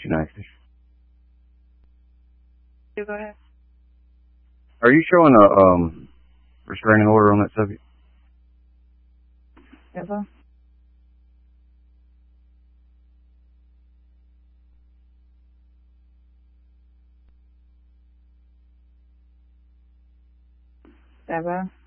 connected. You go ahead. Are you showing a restraining order on that subject? Yes, sir. Yes, sir.